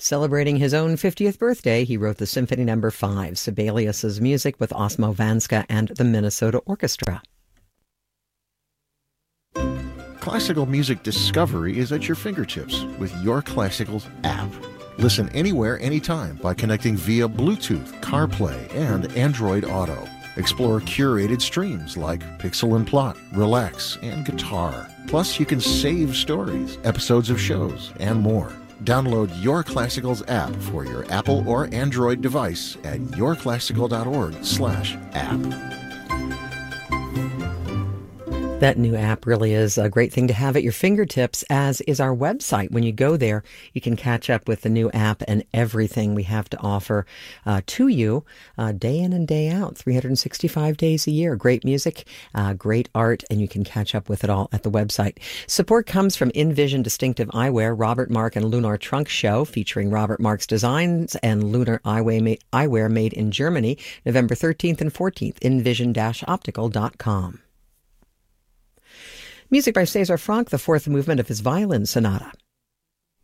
Celebrating his own 50th birthday, he wrote the Symphony No. 5, Sibelius's music with Osmo Vanska and the Minnesota Orchestra. Classical music discovery is at your fingertips with Your Classicals app. Listen anywhere, anytime by connecting via Bluetooth, CarPlay, and Android Auto. Explore curated streams like Pixel and Plot, Relax, and Guitar. Plus, you can save stories, episodes of shows, and more. Download Your Classicals app for your Apple or Android device at yourclassical.org/app. That new app really is a great thing to have at your fingertips, as is our website. When you go there, you can catch up with the new app and everything we have to offer to you day in and day out, 365 days a year. Great music, great art, and you can catch up with it all at the website. Support comes from InVision Distinctive Eyewear, Robert Mark and Lunar Trunk Show, featuring Robert Mark's designs and Lunar Eyewear made in Germany, November 13th and 14th, invision-optical.com. Music by César Franck, the fourth movement of his violin sonata.